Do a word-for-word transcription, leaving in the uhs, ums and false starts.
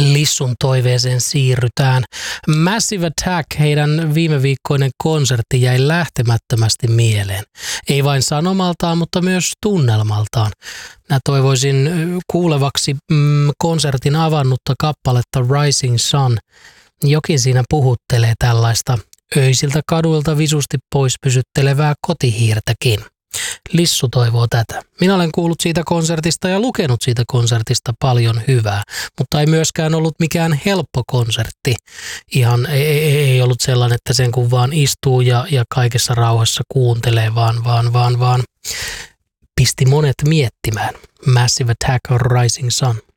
Lissun toiveeseen siirrytään. Massive Attack, heidän viime viikkoinen konsertti jäi lähtemättömästi mieleen. Ei vain sanomaltaan, mutta myös tunnelmaltaan. Minä toivoisin kuulevaksi mm, konsertin avannutta kappaletta Rising Sun. Jokin siinä puhuttelee tällaista öisiltä kaduilta visusti pois pysyttelevää kotihiirtäkin. Lissu toivoo tätä. Minä olen kuullut siitä konsertista ja lukenut siitä konsertista paljon hyvää, mutta ei myöskään ollut mikään helppo konsertti. Ihan ei, ei, ei ollut sellainen, että sen kun vaan istuu ja, ja kaikessa rauhassa kuuntelee, vaan, vaan, vaan, vaan pisti monet miettimään. Massive Attack on Rising Sun.